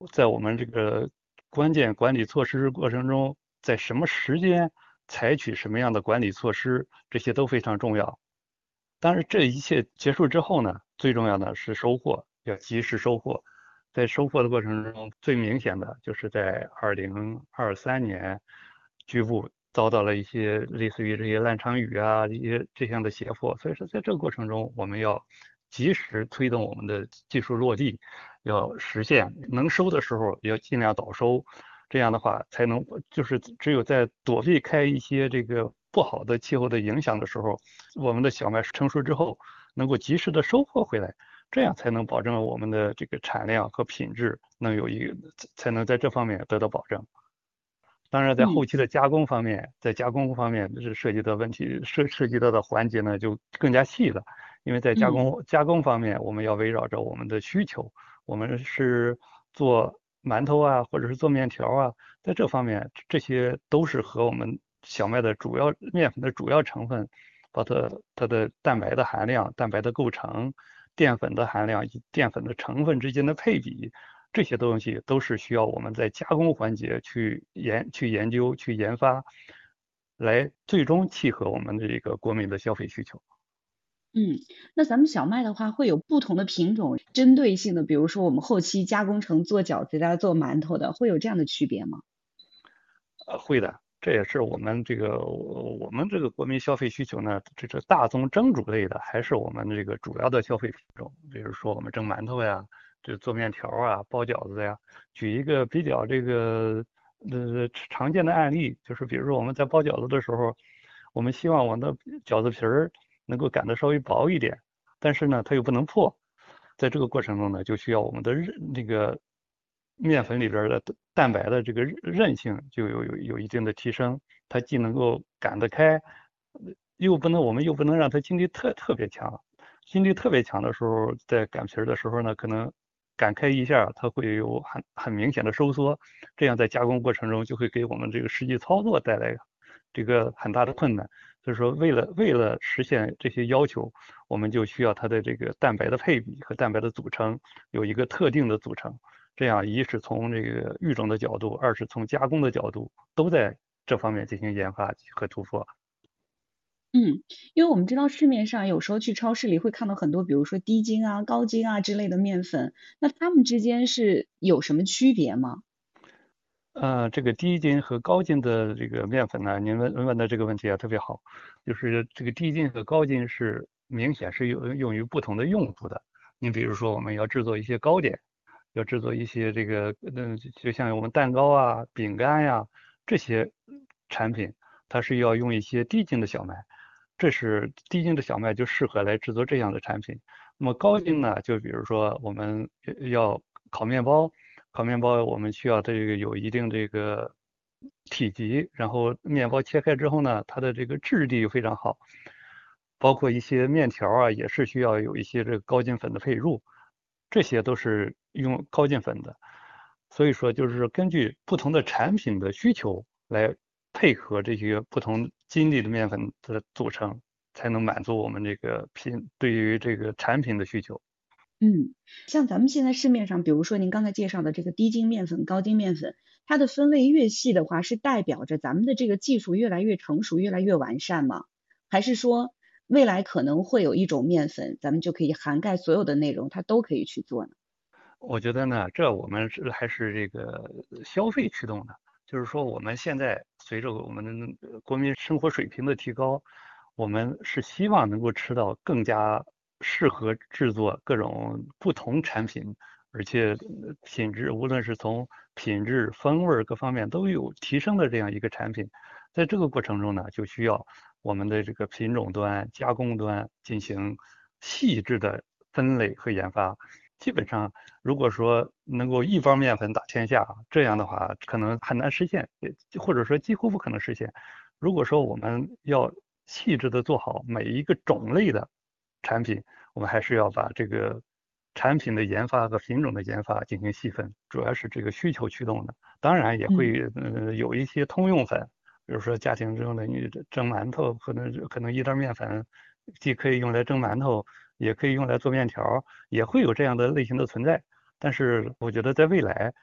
在我们这个关键管理措施过程中，在什么时间采取什么样的管理措施，这些都非常重要。当然，这一切结束之后呢，最重要的是收获，要及时收获。在收获的过程中，最明显的就是在2023年，局部遭到了一些类似于这些烂场雨啊，一些这样的邪祸。所以说，在这个过程中，我们要及时推动我们的技术落地，要实现能收的时候要尽量早收，这样的话才能就是只有在躲避开一些这个不好的气候的影响的时候，我们的小麦成熟之后能够及时的收获回来，这样才能保证我们的这个产量和品质能有一个才能在这方面得到保证。当然，在后嗯期的加工方面，在加工方面是涉及到问题，涉及到的环节呢就更加细了。因为在嗯加工方面，我们要围绕着我们的需求，我们是做馒头啊，或者是做面条啊，在这方面，这些都是和我们小麦的主要面粉的主要成分，包括它的蛋白的含量、蛋白的构成、淀粉的含量以及淀粉的成分之间的配比，这些东西都是需要我们在加工环节去研究、去研发，来最终契合我们的这个国民的消费需求。 嗯，那咱们小麦的话会有不同的品种，针对性的，比如说我们后期加工成做饺子的、做馒头的，会有这样的区别吗？ 会的，这也是我们这个国民消费需求呢，这个大宗蒸煮类的还是我们这个主要的消费品种，比如说我们蒸馒头呀，这做面条啊，包饺子呀。举一个比较这个常见的案例，就是比如说我们在包饺子的时候，我们希望我们的饺子皮儿能够擀得稍微薄一点，但是呢，它又不能破。在这个过程中呢，就需要我们的那个面粉里边的蛋白的这个韧性就有一定的提升，它既能够擀得开，我们又不能让它筋力特别强。筋力特别强的时候，在擀皮儿的时候呢，可能擀开一下，它会有很明显的收缩，这样在加工过程中就会给我们这个实际操作带来这个很大的困难。所以说，为了实现这些要求，我们就需要它的这个蛋白的配比和蛋白的组成有一个特定的组成。这样一是从这个育种的角度，二是从加工的角度，都在这方面进行研发和突破。 嗯，因为我们知道市面上有时候去超市里会看到很多，比如说低筋啊、高筋啊之类的面粉，那它们之间是有什么区别吗？ 这个低筋和高筋的这个面粉呢，您问的这个问题啊特别好，就是这个低筋和高筋是明显是用于不同的用途的。你比如说，我们要制作一些糕点，要制作一些这个，就像我们蛋糕啊、饼干呀这些产品，它是要用一些低筋的小麦，这是低筋的小麦就适合来制作这样的产品。那么高筋呢，就比如说我们要烤面包。烤面包我们需要这个有一定这个体积，然后面包切开之后呢，它的这个质地又非常好，包括一些面条啊，也是需要有一些这个高筋粉的配入，这些都是用高筋粉的。所以说，就是根据不同的产品的需求来配合这些不同筋力的面粉的组成，才能满足我们这个对于这个产品的需求。 嗯，像咱们现在市面上，比如说您刚才介绍的这个低筋面粉、高筋面粉，它的分类越细的话，是代表着咱们的这个技术越来越成熟、越来越完善吗？还是说未来可能会有一种面粉，咱们就可以涵盖所有的内容，它都可以去做呢？ 我觉得呢，这我们还是这个消费驱动的，就是说我们现在随着我们国民生活水平的提高，我们是希望能够吃到更加适合制作各种不同产品，而且品质无论是从品质、风味各方面都有提升的这样一个产品。在这个过程中呢，就需要我们的这个品种端、加工端进行细致的分类和研发。基本上，如果说能够一包面粉打天下，这样的话可能很难实现，或者说几乎不可能实现。如果说我们要细致的做好每一个种类的产品，我们还是要把这个产品的研发和品种的研发进行细分，主要是这个需求驱动的。当然也嗯。 会有一些通用粉，比如说家庭中的你蒸馒头，可能一袋面粉既可以用来蒸馒头，也可以用来做面条。也会有这样的类型的存在。但是我觉得在未来，